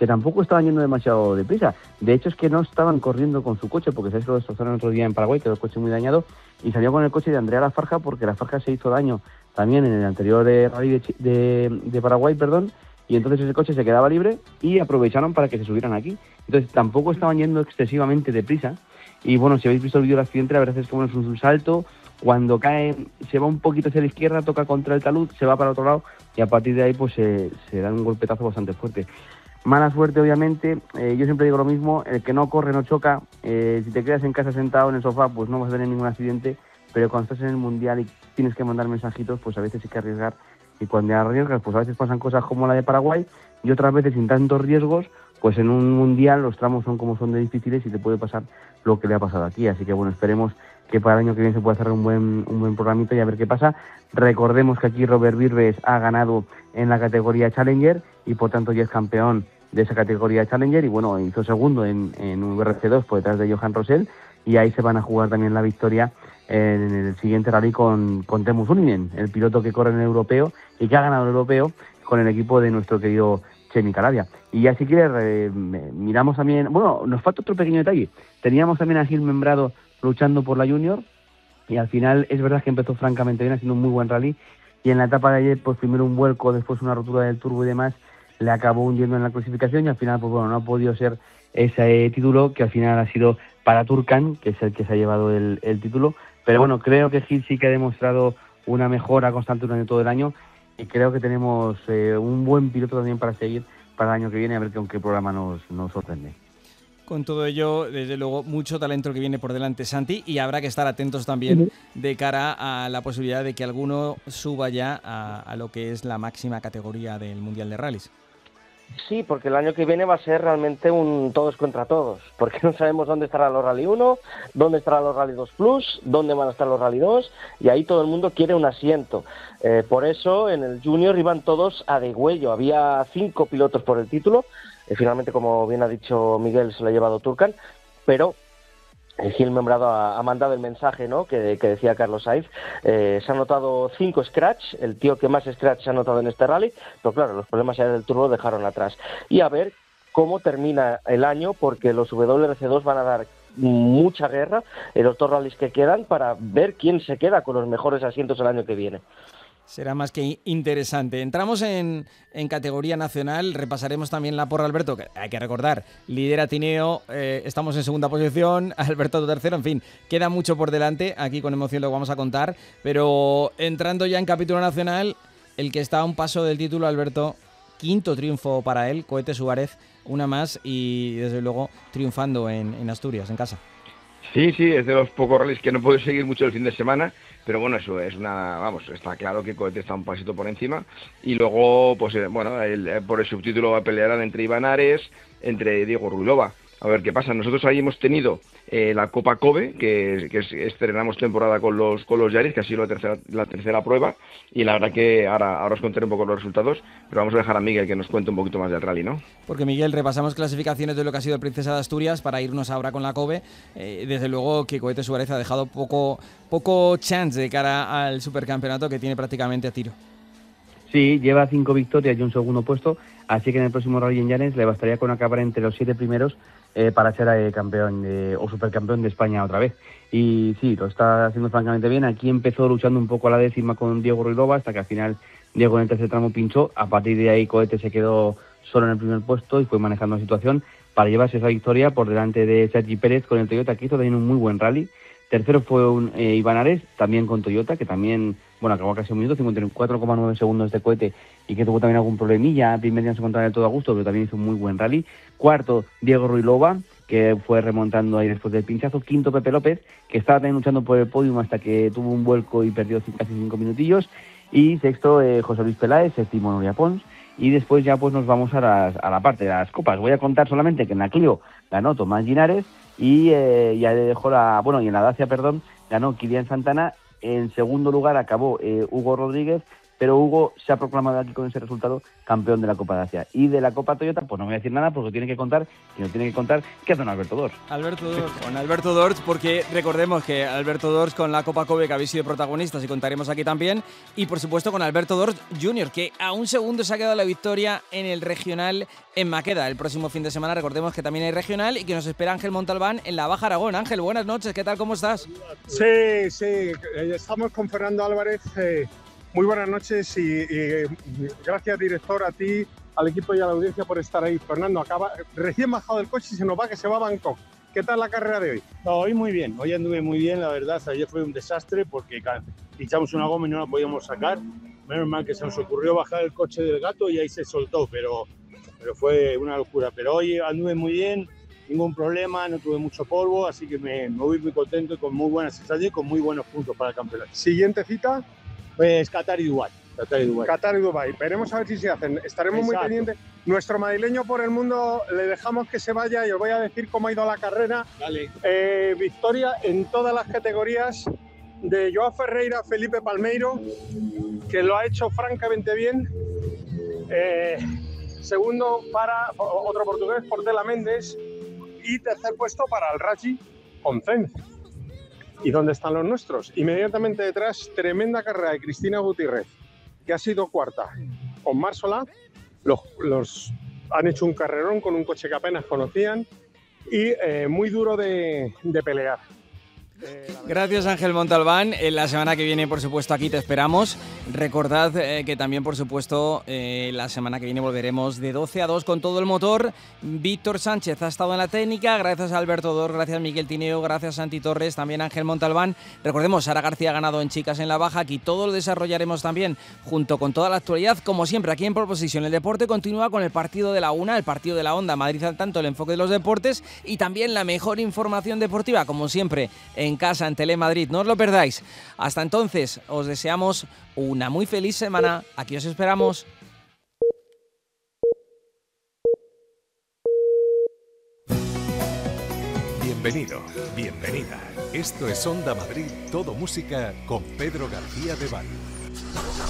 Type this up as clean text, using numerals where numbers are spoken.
que tampoco estaban yendo demasiado deprisa. De hecho, es que no estaban corriendo con su coche, porque sabéis que lo destrozaron el otro día en Paraguay, quedó el coche muy dañado, y salió con el coche de Andrea Lafarga, porque Lafarga se hizo daño también en el anterior rally de Paraguay, perdón, y entonces ese coche se quedaba libre y aprovecharon para que se subieran aquí. Entonces tampoco estaban yendo excesivamente deprisa. Y bueno, si habéis visto el vídeo del accidente, la verdad es que bueno, es un salto. Cuando cae, se va un poquito hacia la izquierda, toca contra el talud, se va para otro lado y a partir de ahí pues se da un golpetazo bastante fuerte. Mala suerte, obviamente. Yo siempre digo lo mismo, el que no corre no choca. Si te quedas en casa sentado en el sofá, pues no vas a tener ningún accidente, pero cuando estás en el Mundial y tienes que mandar mensajitos, pues a veces hay que arriesgar. Y cuando arriesgas, pues a veces pasan cosas como la de Paraguay y otras veces sin tantos riesgos, pues en un Mundial los tramos son como son de difíciles y te puede pasar lo que le ha pasado aquí. Así que bueno, esperemos que para el año que viene se pueda hacer un buen programito y a ver qué pasa. Recordemos que aquí Robert Virbes ha ganado en la categoría Challenger y por tanto ya es campeón de esa categoría Challenger y bueno, hizo segundo en VRC2 por detrás de Johan Rosell y ahí se van a jugar también la victoria en el siguiente rally con Teemu Sundinen, el piloto que corre en el europeo y que ha ganado el europeo con el equipo de nuestro querido Chemi Calabria. Y ya si quieres, miramos también, bueno, nos falta otro pequeño detalle. Teníamos también a Gil Membrado luchando por la Junior y al final es verdad que empezó francamente bien, haciendo un muy buen rally y en la etapa de ayer, pues primero un vuelco, después una rotura del turbo y demás, le acabó hundiendo en la clasificación y al final, pues bueno, no ha podido ser ese título que al final ha sido para Turcan, que es el que se ha llevado el título. Pero bueno, creo que Gil sí que ha demostrado una mejora constante durante todo el año y creo que tenemos un buen piloto también para seguir para el año que viene, a ver con qué programa nos sorprende. Con todo ello, desde luego, mucho talento que viene por delante, Santi, y habrá que estar atentos también de cara a la posibilidad de que alguno suba ya a lo que es la máxima categoría del Mundial de Rallys. Sí, porque el año que viene va a ser realmente un todos contra todos, porque no sabemos dónde estarán los Rally 1, dónde estarán los Rally 2 Plus, dónde van a estar los Rally 2, y ahí todo el mundo quiere un asiento. Por eso en el Junior iban todos a degüello, había 5 pilotos por el título, finalmente, como bien ha dicho Miguel, se lo ha llevado Turcan, pero Gil Membrado ha mandado el mensaje, ¿no?, que decía Carlos Sainz. Se han notado 5 scratch, el tío que más scratch se ha notado en este rally, pero claro, los problemas ya del turbo dejaron atrás. Y a ver cómo termina el año, porque los WRC2 van a dar mucha guerra en los 2 rallies que quedan para ver quién se queda con los mejores asientos el año que viene. Será más que interesante. Entramos en categoría nacional, repasaremos también la porra, Alberto, que hay que recordar, lidera Tineo, estamos en segunda posición, Alberto tercero, en fin, queda mucho por delante, aquí con emoción lo vamos a contar, pero entrando ya en capítulo nacional, el que está a un paso del título, Alberto, 5º triunfo para él, Cohete Suárez, una más y desde luego triunfando en Asturias, en casa. Sí, es de los pocos rallies que no puedo seguir mucho el fin de semana, pero bueno, eso es está claro que Cohete está un pasito por encima y luego, pues bueno, por el subtítulo pelearán entre Iván Ares, entre Diego Ruilova. A ver qué pasa. Nosotros ahí hemos tenido la Copa Kobe, que estrenamos temporada con los Yaris, que ha sido la tercera prueba, y la verdad que ahora os contaré un poco los resultados, pero vamos a dejar a Miguel que nos cuente un poquito más del rally, ¿no? Porque Miguel, repasamos clasificaciones de lo que ha sido el Princesa de Asturias para irnos ahora con la Kobe. Desde luego que Cohete Suárez ha dejado poco chance de cara al supercampeonato que tiene prácticamente a tiro. Sí, lleva 5 victorias y un segundo puesto, así que en el próximo Rally en Llanes le bastaría con acabar entre los 7 primeros para ser campeón o supercampeón de España otra vez. Y sí, lo está haciendo francamente bien. Aquí empezó luchando un poco a la décima con Diego Ruilova, hasta que al final Diego en el tercer tramo pinchó. A partir de ahí Cohete se quedó solo en el primer puesto y fue manejando la situación para llevarse esa victoria por delante de Sergi Pérez con el Toyota, que hizo también un muy buen rally. Tercero fue Iván Ares, también con Toyota, que también, bueno, acabó casi un minuto, 54,9 segundos de Cohete, y que tuvo también algún problemilla. Primer día no se encontraba del todo a gusto, pero también hizo un muy buen rally. Cuarto, Diego Ruilova, que fue remontando ahí después del pinchazo. Quinto, Pepe López, que estaba también luchando por el podium hasta que tuvo un vuelco y perdió casi 5 minutillos. Y sexto, José Luis Peláez, séptimo, Nuria Pons. Y después ya pues nos vamos a la parte de las copas. Voy a contar solamente que en la Clio ganó Tomás Linares y ya le dejó y en la Dacia, ganó Kilian Santana. En segundo lugar acabó Hugo Rodríguez. pero Hugo se ha proclamado aquí con ese resultado campeón de la Copa de Asia. Y de la Copa Toyota, pues no voy a decir nada porque tiene que contar, y nos tiene que contar qué hace don Alberto Dors. Con Alberto Dors, porque recordemos que Alberto Dors con la Copa Kobe, que habéis sido protagonistas y contaremos aquí también, y por supuesto con Alberto Dors Jr., que a un segundo se ha quedado la victoria en el regional en Maqueda. El próximo fin de semana recordemos que también hay regional y que nos espera Ángel Montalbán en la Baja Aragón. Ángel, buenas noches, ¿qué tal, cómo estás? Sí, estamos con Fernando Álvarez. Muy buenas noches y gracias, director, a ti, al equipo y a la audiencia por estar ahí. Fernando, recién bajado del coche y se nos va, que se va a Bangkok. ¿Qué tal la carrera de hoy? No, hoy muy bien, hoy anduve muy bien, la verdad. Ayer fue un desastre porque pinchamos una goma y no la podíamos sacar. Menos mal que se nos ocurrió bajar el coche del gato y ahí se soltó, pero fue una locura. Pero hoy anduve muy bien, ningún problema, no tuve mucho polvo, así que me voy muy contento y con muy buena sensación y con muy buenos puntos para el campeonato. Siguiente cita. Pues Qatar y Dubái. Qatar y Dubái. Veremos a ver si se hacen. Estaremos muy pendientes. Nuestro madrileño por el mundo le dejamos que se vaya y os voy a decir cómo ha ido la carrera. Dale. Victoria en todas las categorías de Joao Ferreira, Felipe Palmeiro, que lo ha hecho francamente bien. Segundo para otro portugués, Portela Méndez. Y tercer puesto para el Raji Concenz. ¿Y dónde están los nuestros? Inmediatamente detrás, tremenda carrera de Cristina Gutiérrez, que ha sido cuarta con Marc Solà. Los han hecho un carrerón con un coche que apenas conocían y muy duro de pelear. Gracias, Ángel Montalbán. La semana que viene, por supuesto, aquí te esperamos. Recordad que también, por supuesto, la semana que viene volveremos de 12 a 2 con todo el motor. Víctor Sánchez ha estado en la técnica, gracias a Alberto Dors, gracias a Miguel Tineo, gracias a Santi Torres, también Ángel Montalbán. Recordemos, Sara García ha ganado en chicas en la baja. Aquí todo lo desarrollaremos también junto con toda la actualidad. Como siempre, aquí en Pole Position, el deporte continúa con el partido de la una, el partido de la Onda Madrid al tanto, el enfoque de los deportes y también la mejor información deportiva, como siempre, en casa, en Telemadrid. No os lo perdáis. Hasta entonces, os deseamos una muy feliz semana. Aquí os esperamos. Bienvenido, bienvenida. Esto es Onda Madrid, todo música con Pedro García de Val.